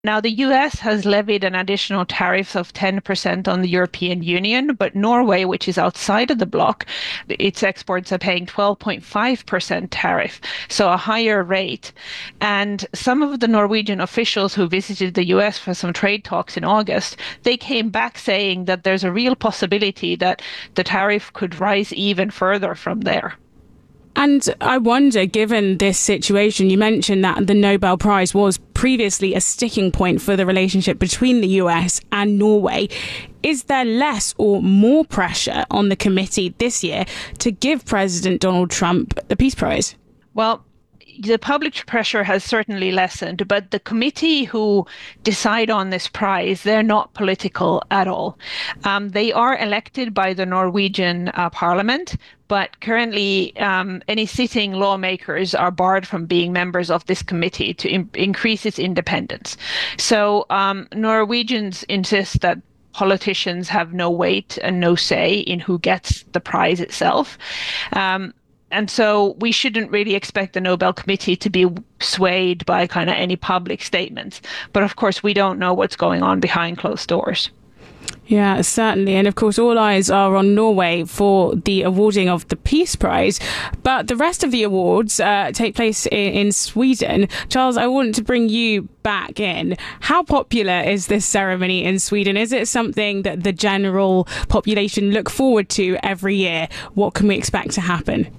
Now, the US has levied an additional tariff of 10% on the European Union, but Norway, which is outside of the bloc, its exports are paying 12.5% tariff, so a higher rate. And some of the Norwegian officials who visited the US for some trade talks in August, they came back saying that there's a real possibility that the tariff could rise even further from there. And I wonder, given this situation, you mentioned that the Nobel Prize was previously a sticking point for the relationship between the US and Norway. Is there less or more pressure on the committee this year to give President Donald Trump the Peace Prize? Well, the public pressure has certainly lessened, but the committee who decide on this prize, they're not political at all. They are elected by the Norwegian parliament, but currently any sitting lawmakers are barred from being members of this committee to increase its independence. So Norwegians insist that politicians have no weight and no say in who gets the prize itself. And so we shouldn't really expect the Nobel Committee to be swayed by kind of any public statements. But of course, we don't know what's going on behind closed doors. Yeah, certainly. And of course, all eyes are on Norway for the awarding of the Peace Prize. But the rest of the awards take place in Sweden. Charles, I want to bring you back in. How popular is this ceremony in Sweden? Is it something that the general population look forward to every year? What can we expect to happen?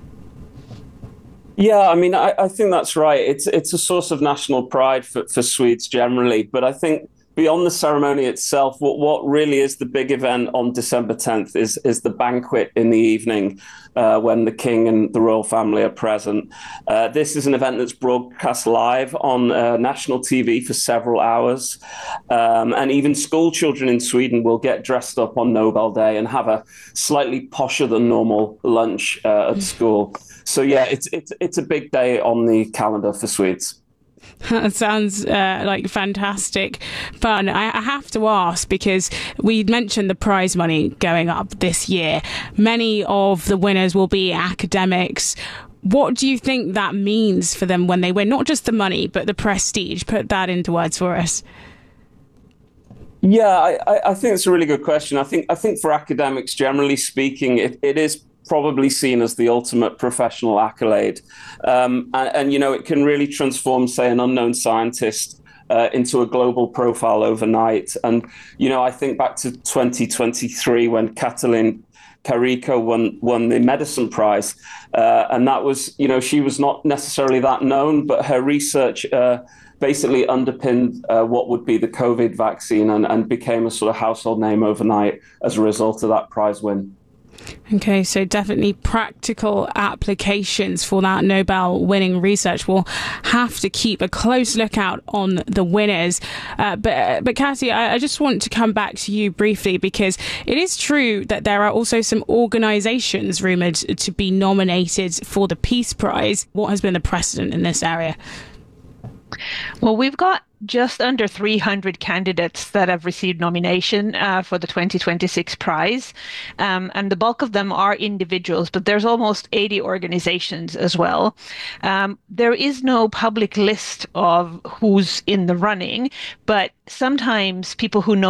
Yeah, I mean, I think that's right. It's a source of national pride for Swedes generally. But I think beyond the ceremony itself, what really is the big event on December 10th is the banquet in the evening when the king and the royal family are present. This is an event that's broadcast live on national TV for several hours. And even school children in Sweden will get dressed up on Nobel Day and have a slightly posher than normal lunch at school. So, yeah, it's a big day on the calendar for Swedes. That sounds like fantastic fun. I have to ask, because we mentioned the prize money going up this year. Many of the winners will be academics. What do you think that means for them when they win? Not just the money, but the prestige. Put that into words for us. Yeah, I think it's a really good question. I think for academics, generally speaking, it is probably seen as the ultimate professional accolade. And, you know, it can really transform, say, an unknown scientist into a global profile overnight. And, you know, I think back to 2023 when Katalin Karikó won the medicine prize. And that was, you know, she was not necessarily that known, but her research basically underpinned what would be the COVID vaccine and became a sort of household name overnight as a result of that prize win. Okay, so definitely practical applications for that Nobel winning research. We'll have to keep a close lookout on the winners. But Cassie, I just want to come back to you briefly, because it is true that there are also some organisations rumoured to be nominated for the Peace Prize. What has been the precedent in this area? Well, we've got just under 300 candidates that have received nomination for the 2026 prize. And the bulk of them are individuals, but there's almost 80 organizations as well. There is no public list of who's in the running, but sometimes people who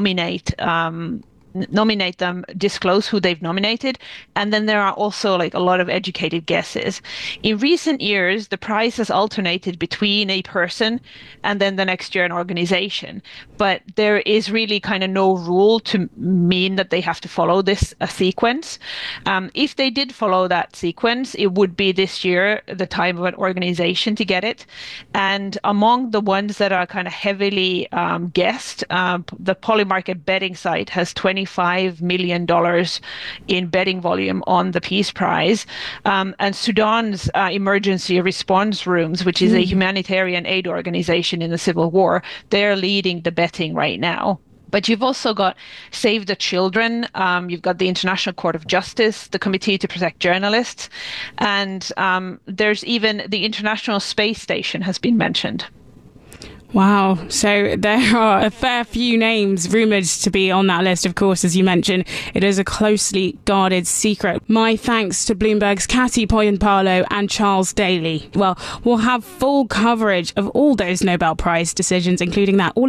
nominate them, disclose who they've nominated, and then there are also like a lot of educated guesses. In recent years, the prize has alternated between a person and then the next year an organization, but there is really kind of no rule to mean that they have to follow this sequence. If they did follow that sequence, it would be this year the time of an organization to get it. And among the ones that are kind of heavily guessed, the Polymarket betting site has $25 million in betting volume on the Peace Prize. And Sudan's emergency response rooms, which is a humanitarian aid organization in the civil war, they're leading the betting right now. But you've also got Save the Children, you've got the International Court of Justice, the Committee to Protect Journalists, and there's even the International Space Station has been mentioned. Wow. So there are a fair few names rumoured to be on that list. Of course, as you mentioned, it is a closely guarded secret. My thanks to Bloomberg's Katy Poyenpalo and Charles Daly. Well, we'll have full coverage of all those Nobel Prize decisions, including that all